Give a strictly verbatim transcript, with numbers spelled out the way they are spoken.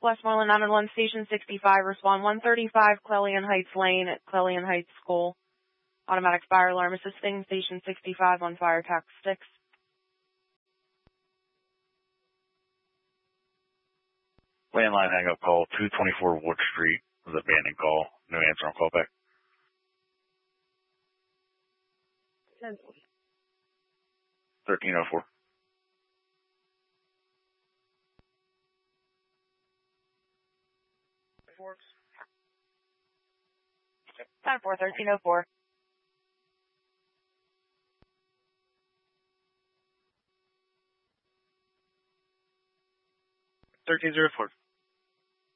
Westmoreland nine one one, Station sixty-five, respond one thirty-five, Clelian Heights Lane at Clelian Heights School. Automatic fire alarm assisting, Station sixty-five on fire tax six. Landline hang-up call, two twenty-four Wood Street, was abandoned call. No answer on callback. thirteen oh four. ten four, thirteen oh four. thirteen oh four.